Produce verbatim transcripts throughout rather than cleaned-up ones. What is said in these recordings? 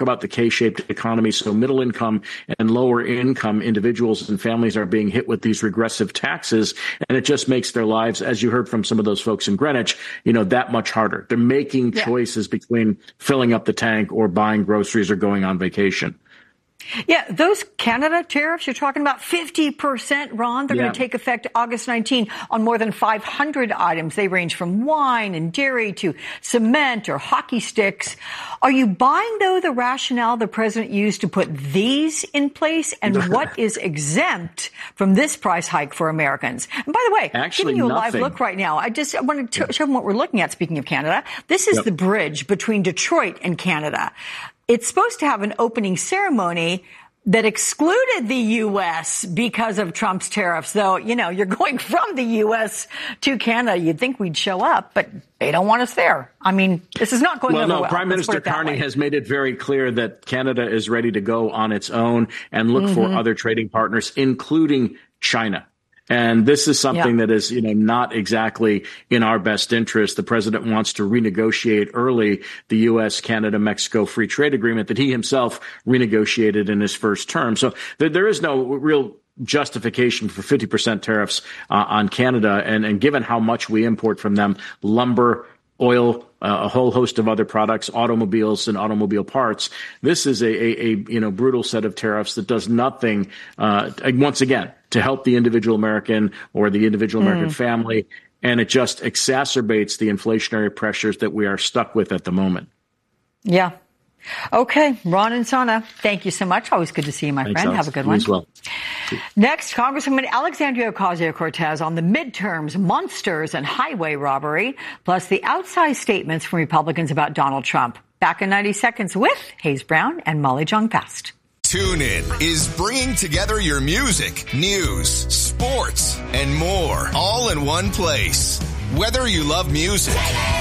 about the K-shaped economy. So middle income and lower income individuals and families are being hit with these regressive taxes. And it just makes their lives, as you heard from some of those folks in Greenwich, you know, that much harder. They're making yeah. choices between filling up the tank or buying groceries or going on vacation. Yeah, those Canada tariffs, you're talking about fifty percent, Ron. They're yeah. going to take effect August nineteenth on more than five hundred items. They range from wine and dairy to cement or hockey sticks. Are you buying, though, the rationale the president used to put these in place? And what is exempt from this price hike for Americans? And by the way, Actually, giving you a nothing. live look right now, I just I want to show them what we're looking at, speaking of Canada. This is yep. the bridge between Detroit and Canada. It's supposed to have an opening ceremony that excluded the U S because of Trump's tariffs, though, you know, you're going from the U S to Canada. You'd think we'd show up, but they don't want us there. I mean, this is not going well, over no, well. Prime Minister Carney has made it very clear that Canada is ready to go on its own and look mm-hmm. for other trading partners, including China. And this is something yeah. that is, you know, not exactly in our best interest. The president wants to renegotiate early the U S, Canada, Mexico free trade agreement that he himself renegotiated in his first term. So there, there is no real justification for fifty percent tariffs uh, on Canada. And, and given how much we import from them, lumber, oil, uh, a whole host of other products, automobiles and automobile parts. This is a, a, a you know, brutal set of tariffs that does nothing, uh, once again, to help the individual American or the individual American mm. family. And it just exacerbates the inflationary pressures that we are stuck with at the moment. Yeah. Okay. Ron Insana, thank you so much. Always good to see you, my Thanks, friend. Alex. Have a good you one. As well. Next, Congresswoman Alexandria Ocasio-Cortez on the midterms, monsters, and highway robbery, plus the outsized statements from Republicans about Donald Trump. Back in ninety seconds with Hayes Brown and Molly Jong-Fast. TuneIn is bringing together your music, news, sports, and more, all in one place. Whether you love music,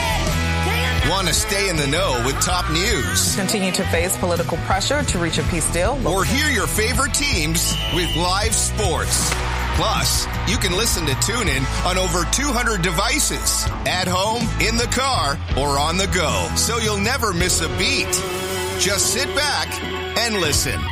want to stay in the know with top news, continue to face political pressure to reach a peace deal, or hear your favorite teams with live sports. Plus, you can listen to TuneIn on over two hundred devices, at home, in the car, or on the go, so you'll never miss a beat. Just sit back and listen.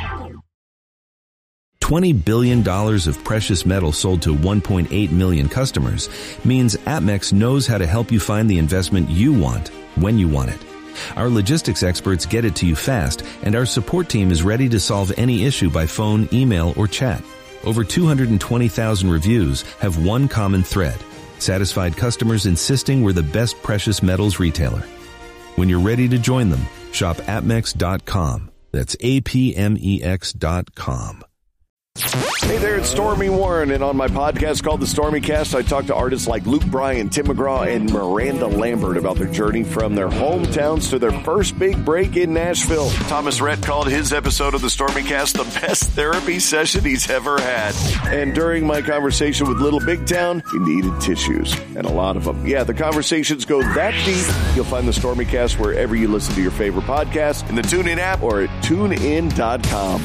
twenty billion dollars of precious metal sold to one point eight million customers means Atmex knows how to help you find the investment you want when you want it. Our logistics experts get it to you fast, and our support team is ready to solve any issue by phone, email, or chat. Over two hundred twenty thousand reviews have one common thread: satisfied customers insisting we're the best precious metals retailer. When you're ready to join them, shop Atmex dot com. That's A P M E X dot com. Hey there, it's Stormy Warren, and on my podcast called The Stormy Cast, I talk to artists like Luke Bryan, Tim McGraw, and Miranda Lambert about their journey from their hometowns to their first big break in Nashville. Thomas Rhett called his episode of The Stormy Cast the best therapy session he's ever had. And during my conversation with Little Big Town, he needed tissues, and a lot of them. Yeah, the conversations go that deep. You'll find The Stormy Cast wherever you listen to your favorite podcast, in the TuneIn app, or at tune in dot com.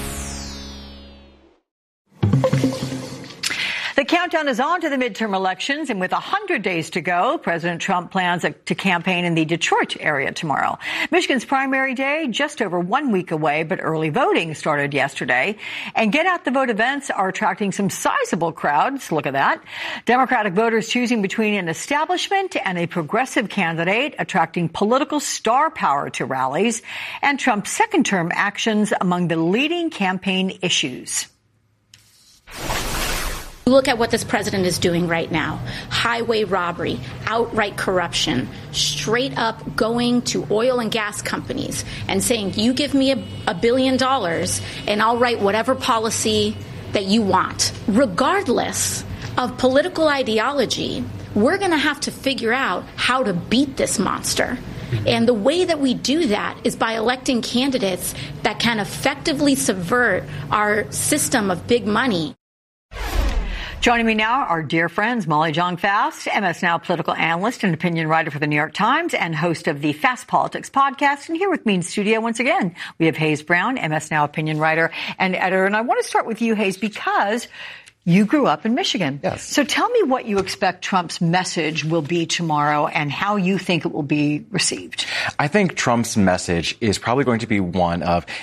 The countdown is on to the midterm elections, and with one hundred days to go, President Trump plans to campaign in the Detroit area tomorrow. Michigan's primary day just over one week away, but early voting started yesterday. And get-out-the-vote events are attracting some sizable crowds. Look at that. Democratic voters choosing between an establishment and a progressive candidate, attracting political star power to rallies, and Trump's second-term actions among the leading campaign issues. Look at what this president is doing right now. Highway robbery, outright corruption, straight up going to oil and gas companies and saying, you give me a, a billion dollars and I'll write whatever policy that you want. Regardless of political ideology, we're going to have to figure out how to beat this monster. And the way that we do that is by electing candidates that can effectively subvert our system of big money. Joining me now, our dear friends, Molly Jong-Fast, M S Now political analyst and opinion writer for the New York Times and host of the Fast Politics podcast. And here with me in studio once again, we have Hayes Brown, M S Now opinion writer and editor. And I want to start with you, Hayes, because You grew up in Michigan. Yes. So tell me what you expect Trump's message will be tomorrow and how you think it will be received. I think Trump's message is probably going to be one of